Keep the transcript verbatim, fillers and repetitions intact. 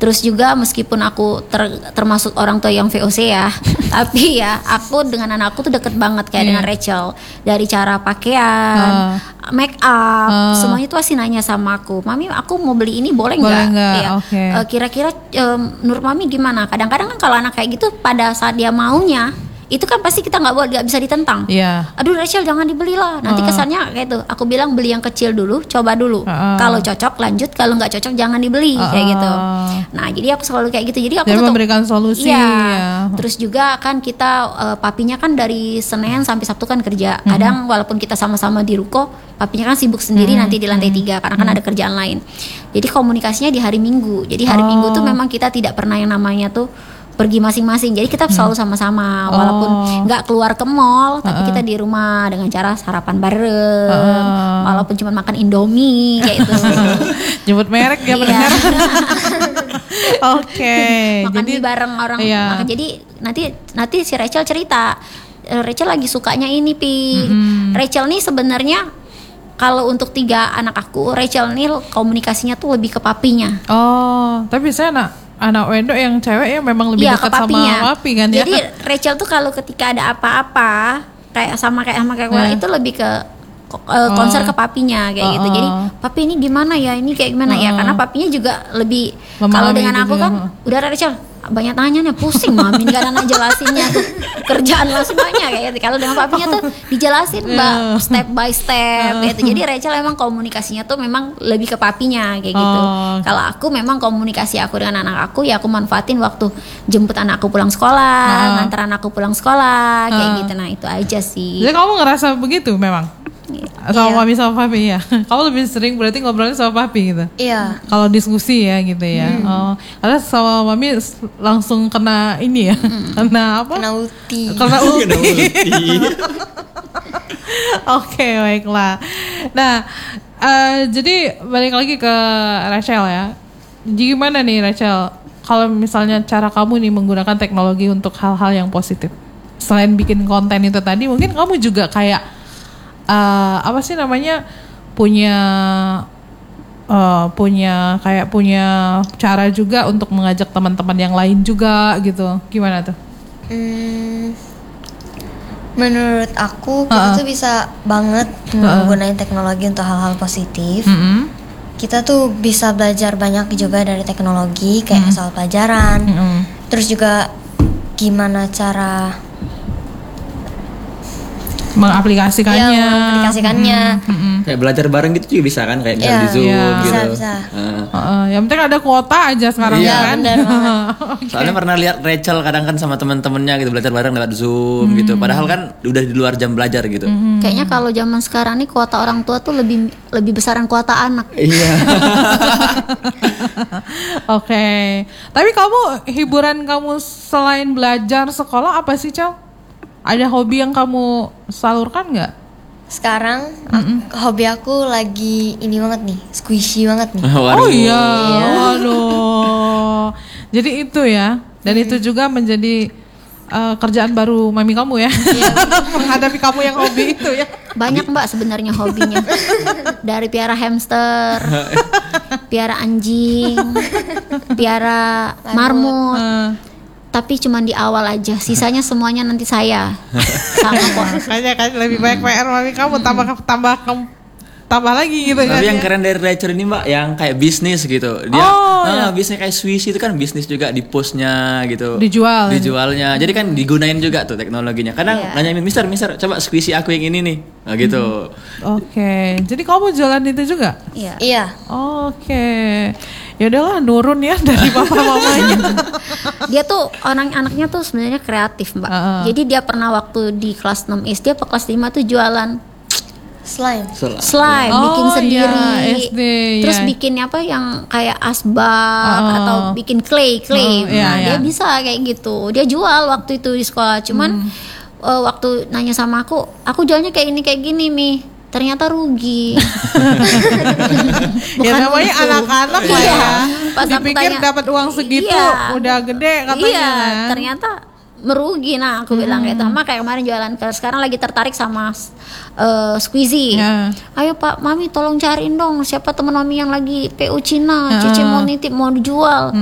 Terus juga meskipun aku ter, termasuk orang tua yang V O C ya, tapi ya aku dengan anakku tuh deket banget kayak yeah. dengan Rachel. Dari cara pakaian, uh. make up, uh. semuanya tuh pasti nanya sama aku. Mami, aku mau beli ini boleh nggak? Ya. Okay. Uh, kira-kira um, menurut Mami gimana? Kadang-kadang kan kalau anak kayak gitu pada saat dia maunya itu kan pasti kita nggak boleh, nggak bisa ditentang. Yeah. Aduh Rachel jangan dibelilah. Nanti uh. kesannya kayak itu. Aku bilang beli yang kecil dulu, coba dulu. Uh. Kalau cocok lanjut, kalau nggak cocok jangan dibeli uh. kayak gitu. Nah jadi aku selalu kayak gitu. Jadi aku Jadi tetap memberikan solusi. Iya. Ya. Terus juga kan kita uh, papinya kan dari Senin sampai Sabtu kan kerja. Kadang mm-hmm. walaupun kita sama-sama di ruko, papinya kan sibuk sendiri mm-hmm. nanti di lantai tiga karena kan mm-hmm. ada kerjaan lain. Jadi komunikasinya di hari Minggu. Jadi hari oh. Minggu tuh memang kita tidak pernah yang namanya tuh pergi masing-masing, jadi kita selalu sama-sama oh. walaupun nggak keluar ke mall, tapi uh-uh. kita di rumah dengan cara sarapan bareng, uh-uh. walaupun cuma makan Indomie kayak itu. Nyebut merek ya benar. Oke. Makan jadi, bareng orang. Iya. Makan, jadi nanti nanti si Rachel cerita, Rachel lagi sukanya ini pi. Mm-hmm. Rachel nih sebenarnya kalau untuk tiga anak aku, Rachel nih komunikasinya tuh lebih ke papinya. Oh, tapi saya nak anak wedok yang cewek yang memang lebih ya, dekat sama papi kan ya. Jadi Rachel tuh kalau ketika ada apa-apa kayak sama kayak sama kayak hmm. itu lebih ke uh, konser oh. ke papinya kayak oh. gitu. Jadi papi ini gimana ya, ini kayak gimana oh. ya, karena papinya juga lebih kalau dengan aku kan oh. udah Rachel banyak tanyanya, pusing mami gak ada jelasinnya tuh, kerjaan langsung banyak kayak gitu. Kalau dengan papinya tuh dijelasin mbak step by step gitu. Jadi Rachel emang komunikasinya tuh memang lebih ke papinya kayak gitu. Oh. Kalau aku memang komunikasi aku dengan anak aku ya aku manfaatin waktu jemput anakku pulang sekolah, oh. ngantar anakku pulang sekolah kayak oh. gitu. Nah itu aja sih. Jadi kamu ngerasa begitu memang? Sama iya. mami sama papi ya. Kamu lebih sering berarti ngobrolnya sama papi gitu. Iya. Kalau diskusi ya gitu ya. Hmm. Oh, karena sama mami langsung kena ini ya. Hmm. Kena apa? Kena ulti. Kena ulti. Oke, baiklah. Nah, uh, jadi balik lagi ke Rachel ya. Jadi gimana nih Rachel? Kalau misalnya cara kamu nih menggunakan teknologi untuk hal-hal yang positif. Selain bikin konten itu tadi, mungkin kamu juga kayak Uh, apa sih namanya punya uh, punya kayak punya cara juga untuk mengajak teman-teman yang lain juga gitu, gimana tuh? Hmm, menurut aku kita uh-uh. tuh bisa banget uh-uh. menggunakan teknologi untuk hal-hal positif. Uh-uh. Kita tuh bisa belajar banyak juga dari teknologi kayak uh-uh. soal pelajaran, uh-uh. terus juga gimana cara mengaplikasikannya, ya, mengaplikasikannya. Mm-hmm. Kayak belajar bareng gitu juga bisa kan, kayak bisa ya, di Zoom ya. gitu. Bisa, bisa. Uh. Uh, yang penting ada kuota aja sekarang iya, kan. Benar banget. Okay. Soalnya pernah lihat Rachel kadang kan sama teman-temannya gitu belajar bareng lewat Zoom mm-hmm. gitu. Padahal kan udah di luar jam belajar gitu. Mm-hmm. Kayaknya kalau zaman sekarang nih kuota orang tua tuh lebih lebih besaran kuota anak. Iya. Oke. Okay. Tapi kamu hiburan kamu selain belajar sekolah apa sih, Cal? Ada hobi yang kamu salurkan nggak? Sekarang aku, hobi aku lagi ini banget nih, squishy banget nih. Oh iya, iya. Waduh. Jadi itu ya, dan hmm. itu juga menjadi uh, kerjaan baru mami kamu ya, menghadapi kamu yang hobi itu ya. Banyak mbak sebenarnya hobinya, dari piara hamster, piara anjing, piara marmut. Uh. Tapi cuma di awal aja, sisanya semuanya nanti saya sama kok. Kayaknya kan lebih banyak P R mami kamu, tambah tambah tambah lagi gitu. Tapi kan, yang ya? keren dari Rachel ini mbak, yang kayak bisnis gitu. Dia oh, nah, ya. bisnis kayak Swiss itu kan bisnis juga di postnya gitu. Dijual. Dijualnya. Jadi kan digunain juga tuh teknologinya. Kadang yeah. nanya Mister, Mister, coba squishy aku yang ini nih. Nah gitu. Hmm. Oke. Okay. Jadi kamu jualan itu juga? Iya. Iya. Oke. Okay. Ya udahlah nurun ya dari papa mamanya. Dia tuh orang anaknya tuh sebenarnya kreatif mbak. Uh-uh. Jadi dia pernah waktu di kelas enam S D apa kelas lima tuh jualan slime, slime oh, bikin sendiri. Ya, S D, terus ya. bikin apa yang kayak asbak uh, atau bikin clay clay. Uh, nah ya, dia ya. bisa kayak gitu. Dia jual waktu itu di sekolah. Cuman hmm. uh, waktu nanya sama aku, aku jualnya kayak ini kayak gini mi. Ternyata rugi. Ya namanya untung. Anak-anak lah ya. Pas dipikir dapat uang segitu iya. udah gede katanya. Iya, kan? Ternyata merugi. Nah, aku hmm. bilang gitu. Sama kayak kemarin jualan ke sekarang lagi tertarik sama uh, squeezy. Ya. Ayo Pak, Mami tolong cariin dong siapa teman Mami yang lagi P U Cina, uh. Cici mau nitip mau dijual.